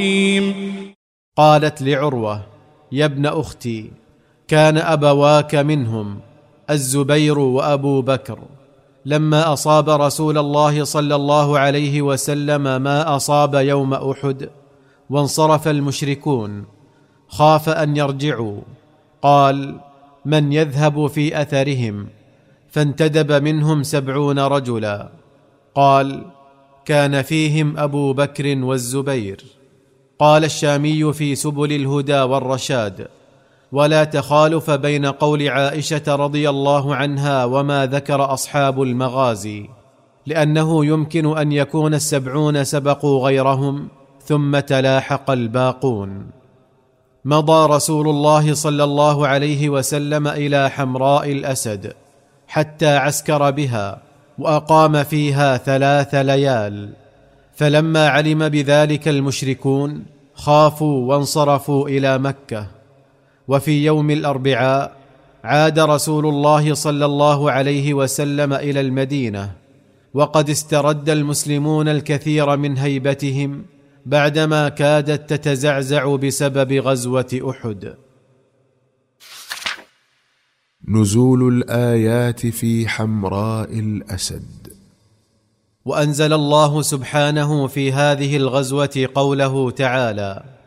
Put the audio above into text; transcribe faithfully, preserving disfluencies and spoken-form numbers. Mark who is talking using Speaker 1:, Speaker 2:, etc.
Speaker 1: قالت لعروة: يا ابن أختي، كان أبواك منهم الزبير وأبو بكر لما أصاب رسول الله صلى الله عليه وسلم ما أصاب يوم أحد وانصرف المشركون خاف أن يرجعوا، قال: من يذهب في أثرهم؟ فانتدب منهم سبعون رجلا. قال: كان فيهم أبو بكر والزبير. قال الشامي في سبل الهدى والرشاد: ولا تخالف بين قول عائشة رضي الله عنها وما ذكر أصحاب المغازي، لأنه يمكن أن يكون السبعون سبقوا غيرهم ثم تلاحق الباقون. مضى رسول الله صلى الله عليه وسلم إلى حمراء الأسد حتى عسكر بها وأقام فيها ثلاث ليال، فلما علم بذلك المشركون خافوا وانصرفوا إلى مكة. وفي يوم الأربعاء عاد رسول الله صلى الله عليه وسلم إلى المدينة، وقد استرد المسلمون الكثير من هيبتهم بعدما كادت تتزعزع بسبب غزوة أحد.
Speaker 2: نزول الآيات في حمراء الأسد.
Speaker 1: وأنزل الله سبحانه في هذه الغزوة قوله تعالى: